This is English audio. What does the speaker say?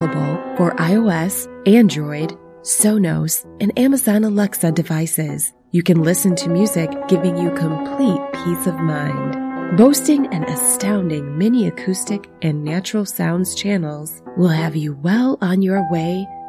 available for iOS, Android, Sonos, and Amazon Alexa devices. You can listen to music, giving you complete peace of mind. Boasting an astounding mini acoustic and natural sounds channels will have you well on your way